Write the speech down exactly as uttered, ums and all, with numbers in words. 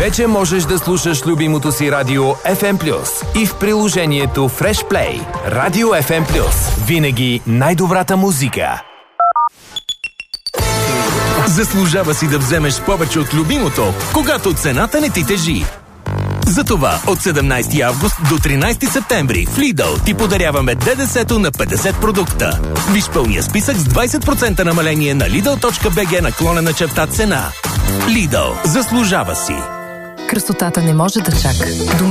Вече можеш да слушаш любимото си радио еф ем плюс и в приложението Fresh Play. Радио еф ем плюс. Винаги най-добрата музика. Заслужава си да вземеш повече от любимото, когато цената не ти тежи. Затова от седемнайсети август до тринайсети септември в Lidl ти подаряваме ДДС-то на петдесет продукта. Виж пълния списък с двайсет процента намаление на Lidl.bg наклонена черта цена. Lidl. Заслужава си. Красотата не може да чака.